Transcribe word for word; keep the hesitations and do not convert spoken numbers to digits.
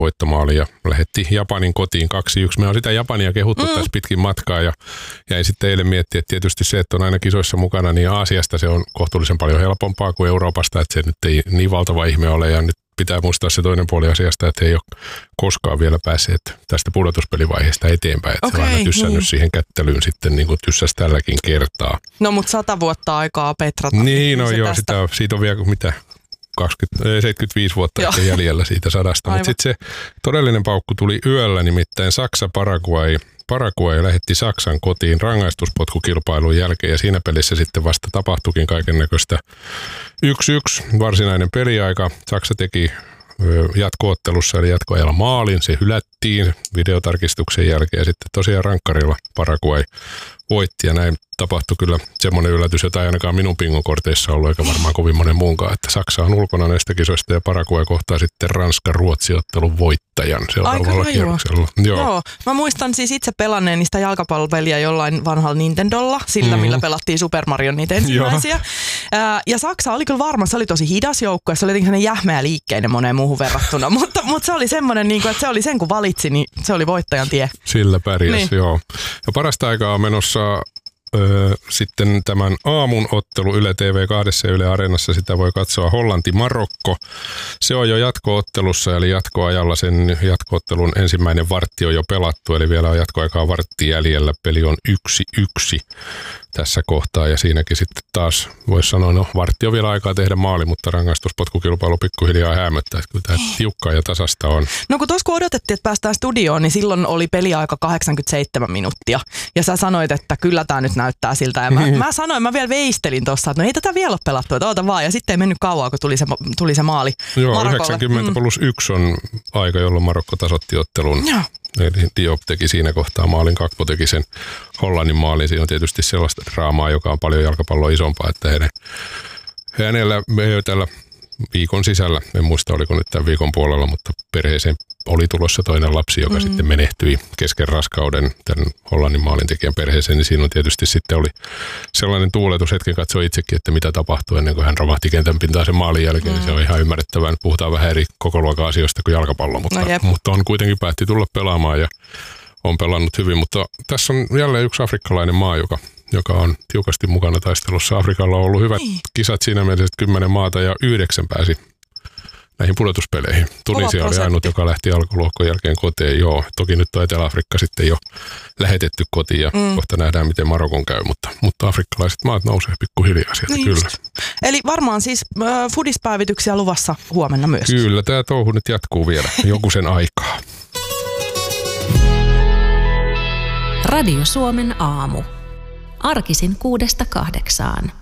voittomaali ja lähetti Japanin kotiin kaksi yksi. Me on sitä Japania kehuttu mm. tässä pitkin matkaa ja jäin sitten eilen miettiä, että tietysti se, että on aina kisoissa mukana, niin Aasiasta se on kohtuullisen paljon helpompaa kuin Euroopasta, että se nyt ei niin valtava ihme ole ja nyt pitää muistaa se toinen puoli asiasta, että ei ole koskaan vielä päässeet tästä pudotuspelivaiheesta eteenpäin. Että okay, se on aina tyssännyt niin siihen kättelyyn sitten niin kuin tyssäs tälläkin kertaa. No mutta sata vuotta aikaa petrata. Niin, no joo, sitä, siitä on vielä mitä kaksikymmentä, seitsemänkymmentäviisi vuotta ehkä jäljellä siitä sadasta. Mutta sitten se todellinen paukku tuli yöllä, nimittäin Saksa-Paraguay. Paraguay lähetti Saksan kotiin rangaistuspotkukilpailun jälkeen ja siinä pelissä sitten vasta tapahtuikin kaikennäköistä yksi yksi varsinainen peliaika. Saksa teki jatko-ottelussa eli jatkoajalla maalin, se hylättiin videotarkistuksen jälkeen ja sitten tosiaan rankkarilla Paraguay voitti ja näin tapahtui kyllä semmoinen yllätys, jota ei ainakaan minun pingokorteissa ollut eikä varmaan kovin monen muunkaan, että Saksa on ulkona näistä kisoista ja Paraguay kohtaa sitten Ranska-Ruotsi-ottelun voittajan seuraavalla kierroksella. Joo. Joo, mä muistan siis itse pelanneeni sitä jalkapallopeliä jollain vanhalla Nintendolla, sillä mm-hmm. millä pelattiin Super Mario niitä ensimmäisiä. Ja Saksa oli kyllä varma, se oli tosi hidas joukko ja se oli jotenkin sellainen jähmeä liikkeinen moneen muuhun verrattuna, mutta, mutta se oli semmoinen, niin kuin, että se oli sen kun valitsi, niin se oli voittajan tie. Sillä pärjäs, niin. Joo. Ja parasta aikaa on menossa Öö, sitten tämän aamun ottelu Yle T V kaksi ja Yle Areenassa, sitä voi katsoa Hollanti-Marokko. Se on jo jatko-ottelussa, eli jatkoajalla sen jatko-ottelun ensimmäinen vartti on jo pelattu, eli vielä on jatkoaikaa vartti jäljellä. Peli on yksi yksi tässä kohtaa ja siinäkin sitten taas voisi sanoa, no vartti on vielä aikaa tehdä maali, mutta rangaistuspotkukilpailu pikkuhiljaa häämöttää, että kyllä tämä tiukkaa ja tasasta on. No kun tuossa kun odotettiin, että päästään studioon, niin silloin oli peliaika kahdeksankymmentäseitsemän minuuttia ja sä sanoit, että kyllä tämä nyt näyttää siltä. Ja mä, mä sanoin, mä vielä veistelin tuossa, että no ei tätä vielä ole pelattu, että oota vaan. Ja sitten ei mennyt kauan, kun tuli se, tuli se maali Joo, Marokolle. yhdeksänkymmentä plus yksi on aika, jolloin Marokko tasoitti ottelun. Joo. Eli Diop teki siinä kohtaa maalin, Kakpo teki sen Hollannin maalin. Siinä on tietysti sellaista draamaa, joka on paljon jalkapalloa isompaa, että heidän, hänellä me tällä viikon sisällä, en muista oliko nyt tämän viikon puolella, mutta perheeseen oli tulossa toinen lapsi, joka mm. sitten menehtyi kesken raskauden tämän Hollannin maalintekijän perheeseen, niin siinä on tietysti sitten oli sellainen tuuletus, hetken katsoi itsekin, että mitä tapahtui ennen kuin hän romahti kentän pintaan sen maalin jälkeen, mm. niin se on ihan ymmärrettävää. Puhutaan vähän eri kokoluokan asioista kuin jalkapallo, mutta, no mutta on kuitenkin päätti tulla pelaamaan ja on pelannut hyvin, mutta tässä on jälleen yksi afrikkalainen maa, joka joka on tiukasti mukana taistelussa. Afrikalla on ollut hyvät kisat siinä mielessä, että kymmenen maata ja yhdeksän pääsi näihin pudotuspeleihin. Tunisia oli ainut, joka lähti alkulohkon jälkeen kotiin. Joo, toki nyt on Etelä-Afrikka sitten jo lähetetty kotiin ja mm. kohta nähdään, miten Marokon käy, mutta, mutta afrikkalaiset maat nousee pikkuhiljaa sieltä no kyllä. Eli varmaan siis äh, foodispäivityksiä luvassa huomenna myös. Kyllä, tämä touhu nyt jatkuu vielä joku sen aikaa. Radio Suomen aamu. Arkisin kuudesta kahdeksaan.